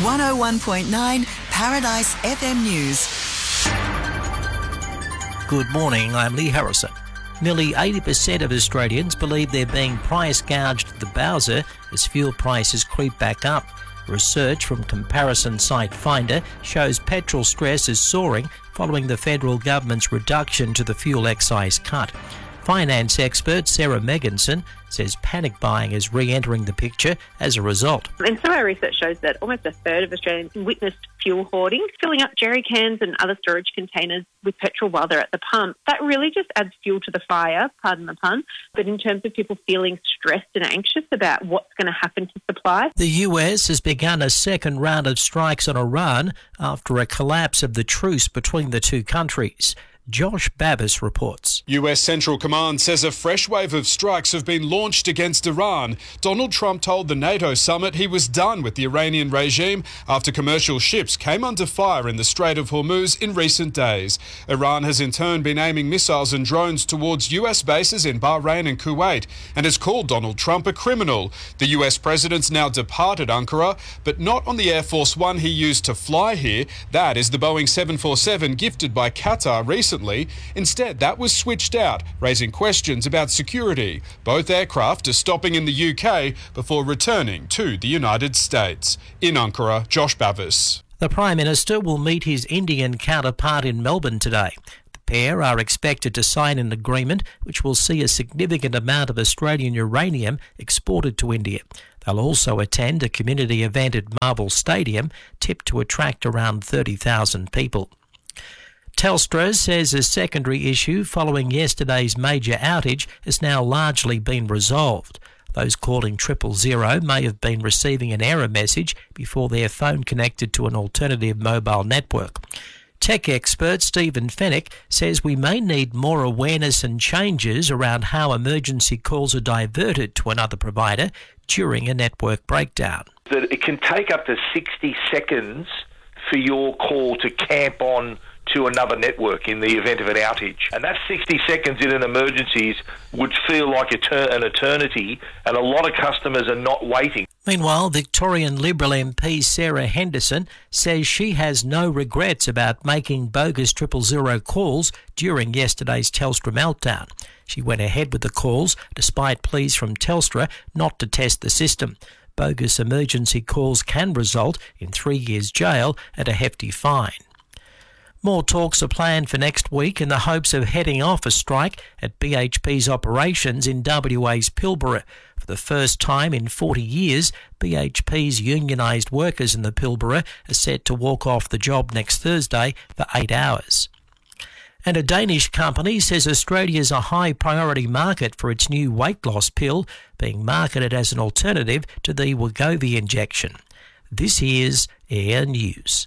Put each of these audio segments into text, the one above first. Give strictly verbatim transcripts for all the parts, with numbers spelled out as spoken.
one oh one point nine Paradise F M News. Good morning, I'm Lee Harrison. Nearly eighty percent of Australians believe they're being price gouged at the Bowser as fuel prices creep back up. Research from comparison site Finder shows petrol stress is soaring following the federal government's reduction to the fuel excise cut. Finance expert Sarah Megginson says panic buying is re-entering the picture as a result. And some of our research shows that almost a third of Australians witnessed fuel hoarding, filling up jerry cans and other storage containers with petrol while they're at the pump. That really just adds fuel to the fire, pardon the pun. But in terms of people feeling stressed and anxious about what's going to happen to supply. The U S has begun a second round of strikes on Iran after a collapse of the truce between the two countries. Josh Babbis reports. U S Central Command says a fresh wave of strikes have been launched against Iran. Donald Trump told the NATO summit he was done with the Iranian regime after commercial ships came under fire in the Strait of Hormuz in recent days. Iran has in turn been aiming missiles and drones towards U S bases in Bahrain and Kuwait and has called Donald Trump a criminal. The U S president's now departed Ankara, but not on the Air Force One he used to fly here. That is the Boeing seven forty-seven gifted by Qatar recently. Instead, that was switched out, raising questions about security. Both aircraft are stopping in the U K before returning to the United States. In Ankara, Josh Bavis. The Prime Minister will meet his Indian counterpart in Melbourne today. The pair are expected to sign an agreement which will see a significant amount of Australian uranium exported to India. They'll also attend a community event at Marvel Stadium, tipped to attract around thirty thousand people. Telstra says a secondary issue following yesterday's major outage has now largely been resolved. Those calling triple zero may have been receiving an error message before their phone connected to an alternative mobile network. Tech expert Stephen Fennick says we may need more awareness and changes around how emergency calls are diverted to another provider during a network breakdown. That it can take up to sixty seconds for your call to camp on to another network in the event of an outage. And that sixty seconds in an emergency would feel like an eternity, and a lot of customers are not waiting. Meanwhile, Victorian Liberal M P Sarah Henderson says she has no regrets about making bogus triple zero calls during yesterday's Telstra meltdown. She went ahead with the calls despite pleas from Telstra not to test the system. Bogus emergency calls can result in three years jail and a hefty fine. More talks are planned for next week in the hopes of heading off a strike at B H P's operations in W A's Pilbara. For the first time in forty years, B H P's unionised workers in the Pilbara are set to walk off the job next Thursday for eight hours. And a Danish company says Australia's a high priority market for its new weight loss pill, being marketed as an alternative to the Wegovy injection. This is Air News.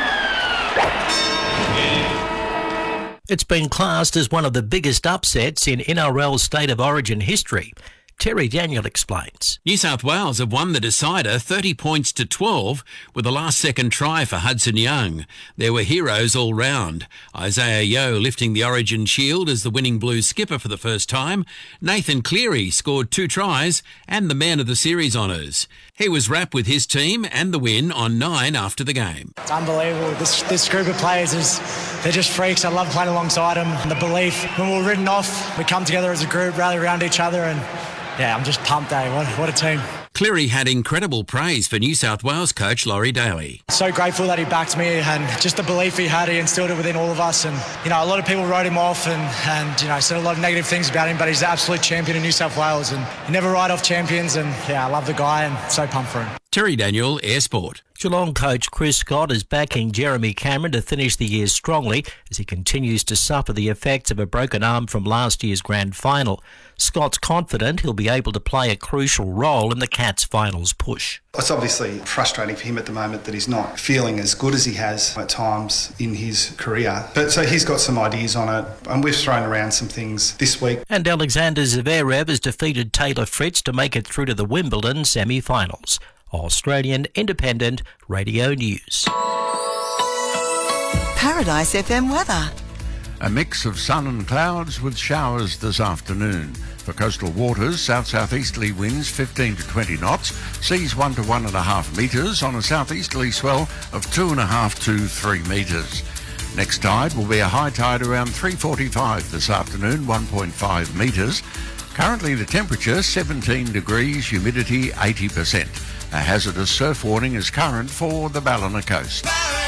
It's been classed as one of the biggest upsets in N R L State of Origin history. Terry Daniel explains. New South Wales have won the decider thirty points to twelve with a last-second try for Hudson Young. There were heroes all round. Isaiah Yeo lifting the Origin shield as the winning Blues skipper for the first time. Nathan Cleary scored two tries and the man of the series honours. He was wrapped with his team and the win on nine after the game. It's unbelievable. This this group of players is they're just freaks. I love playing alongside them. And the belief when we were written off, we come together as a group, rally around each other, and yeah, I'm just pumped, eh? What, what a team. Cleary had incredible praise for New South Wales coach Laurie Daly. So grateful that he backed me, and just the belief he had, he instilled it within all of us. And, you know, a lot of people wrote him off and, and, you know, said a lot of negative things about him, but he's the absolute champion in New South Wales, and you never write off champions. And, yeah, I love the guy and so pumped for him. Terry Daniel, Air Sport. Geelong coach Chris Scott is backing Jeremy Cameron to finish the year strongly as he continues to suffer the effects of a broken arm from last year's grand final. Scott's confident he'll be able to play a crucial role in the Cats' finals push. It's obviously frustrating for him at the moment that he's not feeling as good as he has at times in his career. But so he's got some ideas on it, and we've thrown around some things this week. And Alexander Zverev has defeated Taylor Fritz to make it through to the Wimbledon semi-finals. Australian Independent Radio News. Paradise F M weather. A mix of sun and clouds with showers this afternoon. For coastal waters, south-southeasterly winds fifteen to twenty knots, seas one to one and a half metres on a southeasterly swell of two and a half to three metres. Next tide will be a high tide around three forty-five this afternoon, one point five metres. Currently the temperature seventeen degrees, humidity eighty percent. A hazardous surf warning is current for the Ballina coast.